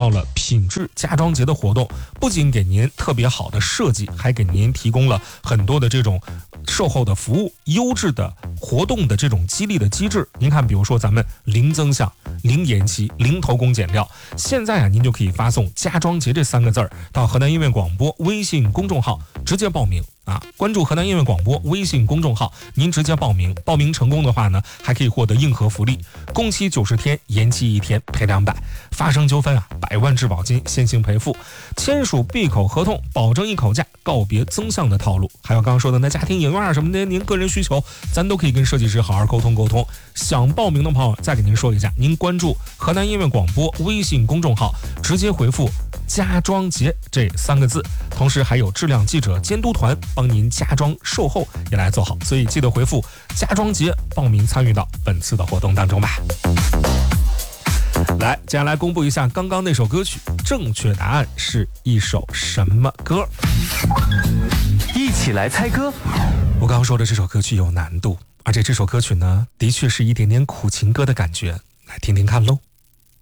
到了品质家装节的活动，不仅给您特别好的设计，还给您提供了很多的这种售后的服务，优质的活动的这种激励的机制。您看，比如说咱们零增项、零延期、零偷工减料，现在啊，您就可以发送家装节这3个字到河南音乐广播微信公众号直接报名啊，关注河南音乐广播微信公众号，您直接报名，报名成功的话呢，还可以获得硬核福利，工期90天，延期1天赔200，发生纠纷啊，100万质保金先行赔付，签署闭口合同，保证一口价，告别增项的套路。还有刚刚说的那家庭影院什么的，您个人需求，咱都可以跟设计师好好沟通沟通。想报名的朋友，再给您说一下，您关注河南音乐广播微信公众号，直接回复家装节这3个字，同时还有质量记者监督团帮您家装售后也来做好，所以记得回复家装节报名参与到本次的活动当中吧。来，接下来公布一下刚刚那首歌曲，正确答案是一首什么歌？ 一起来猜歌。 我刚刚说的这首歌曲有难度，而且这首歌曲呢，的确是一点点苦情歌的感觉，来听听看喽。